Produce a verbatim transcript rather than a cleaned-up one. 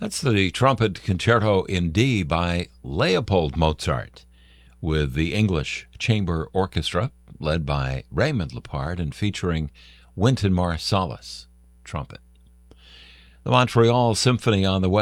That's the Trumpet Concerto in D by Leopold Mozart with the English Chamber Orchestra led by Raymond Lepard and featuring Wynton Marsalis, trumpet. The Montreal Symphony on the way.